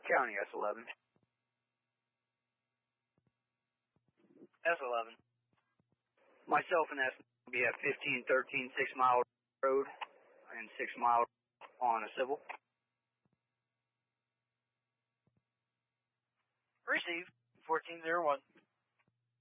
County, S11. S11. Myself and S will be at 1513 6 Mile Road and 6 Mile on a civil. Receive 1401.